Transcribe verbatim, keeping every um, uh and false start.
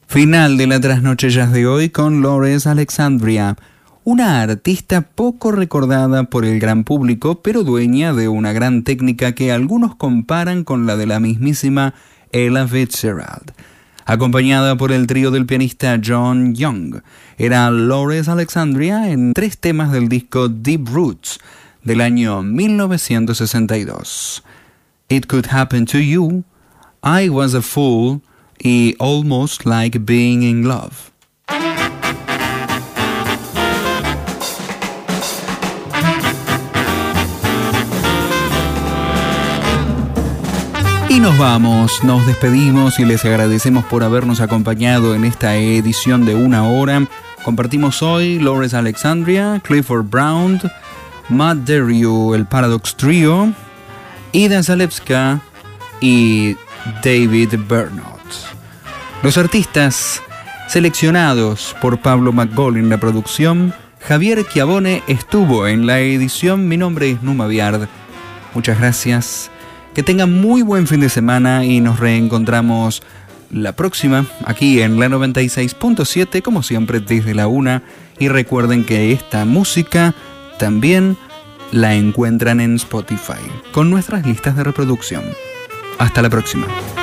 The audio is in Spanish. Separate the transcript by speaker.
Speaker 1: Final de la trasnoche jazz de hoy con Lourdes Alexandria, una artista poco recordada por el gran público, pero dueña de una gran técnica que algunos comparan con la de la mismísima Ella Fitzgerald. Acompañada por el trío del pianista John Young, era Lourdes Alexandria en tres temas del disco Deep Roots del año mil novecientos sesenta y dos. It Could Happen to You, I Was a Fool y Almost Like Being in Love. Y nos vamos, nos despedimos y les agradecemos por habernos acompañado en esta edición de una hora. Compartimos hoy Lourdes Alexandria, Clifford Brown, Matt Derriou, el Paradox Trio, Ida Zalewska y David Bernot. Los artistas seleccionados por Pablo McGall en la producción, Javier Chiavone estuvo en la edición. Mi nombre es Numa Viard. Muchas gracias. Que tengan muy buen fin de semana y nos reencontramos la próxima aquí en la noventa y seis punto siete, como siempre desde la una. Y recuerden que esta música también la encuentran en Spotify con nuestras listas de reproducción. Hasta la próxima.